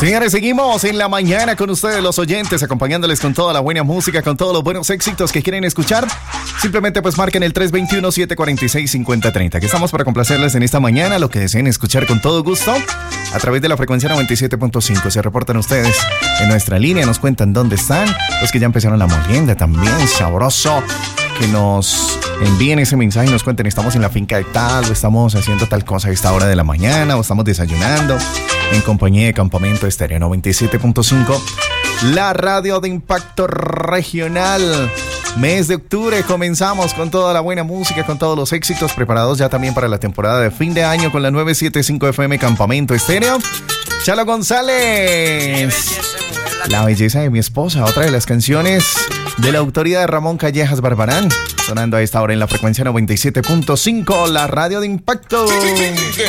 Señores, seguimos en la mañana con ustedes, los oyentes, acompañándoles con toda la buena música, con todos los buenos éxitos que quieren escuchar. Simplemente pues marquen el 321-746-5030, que estamos para complacerles en esta mañana, lo que deseen escuchar con todo gusto. A través de la frecuencia 97.5 se reportan ustedes en nuestra línea, nos cuentan dónde están, los que ya empezaron la molienda también, sabroso. Que nos envíen ese mensaje y nos cuenten, estamos en la finca de tal, o estamos haciendo tal cosa a esta hora de la mañana, o estamos desayunando en compañía de Campamento Estéreo 97.5, la radio de impacto regional. Mes de octubre, comenzamos con toda la buena música, con todos los éxitos, preparados ya también para la temporada de fin de año con la 975 FM Campamento Estéreo. Chalo González, La belleza de mi esposa, otra de las canciones de la autoría de Ramón Callejas Barbarán, sonando a esta hora en la frecuencia 97.5, la radio de impacto.